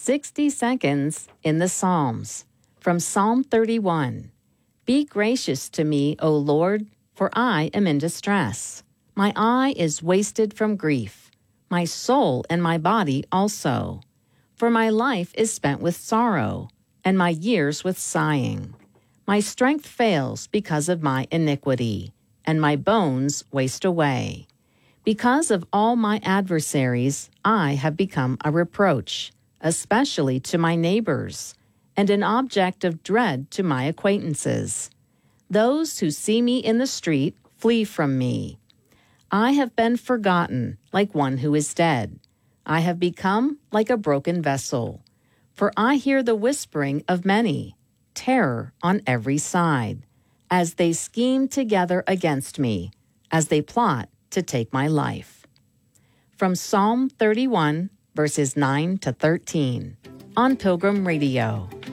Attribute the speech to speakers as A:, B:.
A: 60 seconds in the Psalms. From Psalm 31. Be gracious to me, O Lord, for I am in distress. My eye is wasted from grief, my soul and my body also. For my life is spent with sorrow, and my years with sighing. My strength fails because of my iniquity, and my bones waste away. Because of all my adversaries, I have become a reproach, especially to my neighbors, and an object of dread to my acquaintances. Those who see me in the street flee from me. I have been forgotten like one who is dead. I have become like a broken vessel. For I hear the whispering of many, terror on every side, as they scheme together against me, as they plot to take my life. From Psalm 31, verses 9 to 13, on Pilgrim Radio.